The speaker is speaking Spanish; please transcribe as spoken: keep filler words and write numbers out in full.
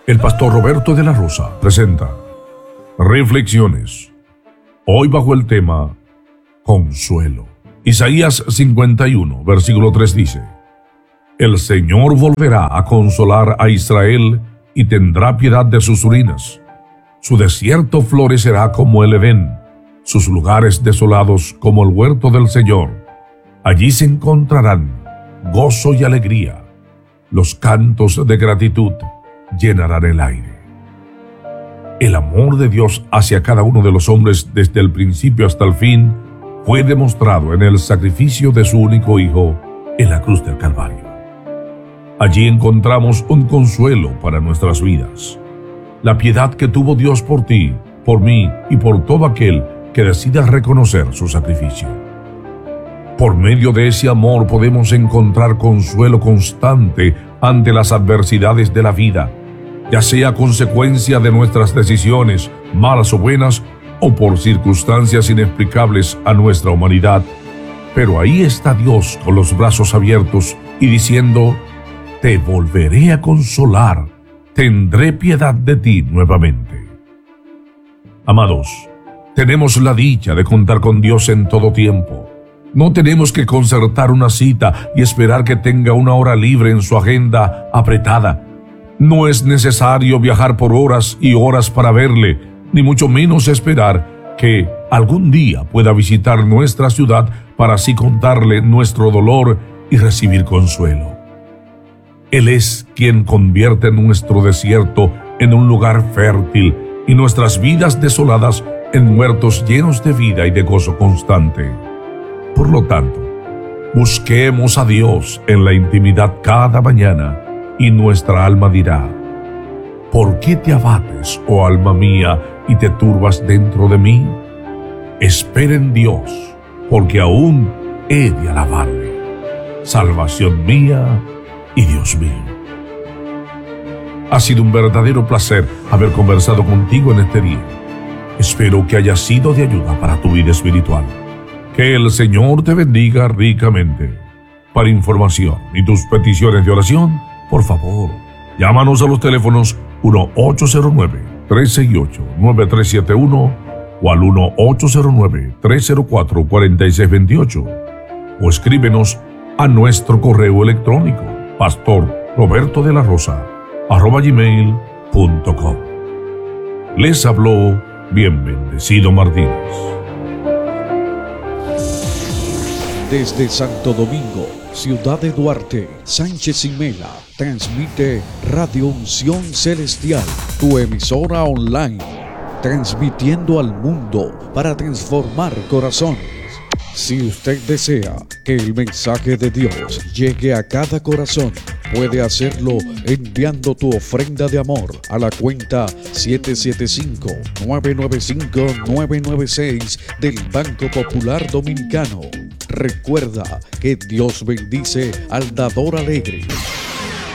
El pastor Roberto de la Rosa presenta Reflexiones. Hoy bajo el tema Consuelo. Isaías cincuenta y uno, versículo tres dice: El Señor volverá a consolar a Israel y tendrá piedad de sus ruinas. Su desierto florecerá como el Edén, sus lugares desolados como el huerto del Señor. Allí se encontrarán gozo y alegría. Los cantos de gratitud llenarán el aire. El amor de Dios hacia cada uno de los hombres desde el principio hasta el fin fue demostrado en el sacrificio de su único Hijo en la cruz del Calvario. Allí encontramos un consuelo para nuestras vidas. La piedad que tuvo Dios por ti, por mí y por todo aquel que decida reconocer su sacrificio. Por medio de ese amor podemos encontrar consuelo constante ante las adversidades de la vida, ya sea consecuencia de nuestras decisiones, malas o buenas, o por circunstancias inexplicables a nuestra humanidad. Pero ahí está Dios con los brazos abiertos y diciendo: te volveré a consolar, tendré piedad de ti nuevamente. Amados, tenemos la dicha de contar con Dios en todo tiempo. No tenemos que concertar una cita y esperar que tenga una hora libre en su agenda apretada. No es necesario viajar por horas y horas para verle, ni mucho menos esperar que algún día pueda visitar nuestra ciudad para así contarle nuestro dolor y recibir consuelo. Él es quien convierte nuestro desierto en un lugar fértil y nuestras vidas desoladas en huertos llenos de vida y de gozo constante. Por lo tanto, busquemos a Dios en la intimidad cada mañana y nuestra alma dirá: ¿por qué te abates, oh alma mía, y te turbas dentro de mí? Espera en Dios, porque aún he de alabarle, salvación mía y Dios mío. Ha sido un verdadero placer haber conversado contigo en este día. Espero que haya sido de ayuda para tu vida espiritual. Que el Señor te bendiga ricamente. Para información y tus peticiones de oración, por favor, llámanos a los teléfonos uno ocho cero nueve, tres seis ocho, nueve tres siete uno o al uno ocho cero nueve, tres cero cuatro, cuatro seis dos ocho, o escríbenos a nuestro correo electrónico pastor roberto de la rosa arroba gmail punto com. Les habló bien bendecido Martínez. Desde Santo Domingo, Ciudad de Duarte, Sánchez y Mela, transmite Radio Unción Celestial, tu emisora online, transmitiendo al mundo para transformar corazones. Si usted desea que el mensaje de Dios llegue a cada corazón, puede hacerlo enviando tu ofrenda de amor a la cuenta siete siete cinco, nueve nueve cinco, nueve nueve seis del Banco Popular Dominicano. Recuerda que Dios bendice al dador alegre.